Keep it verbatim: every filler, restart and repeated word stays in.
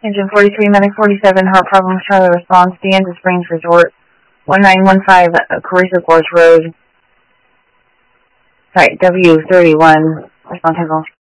Engine forty-three, Medic forty-seven, heart problems, Charlie response, Deanza Springs Resort, one nine one five, Carrizo Gorge Road, site W thirty-one, response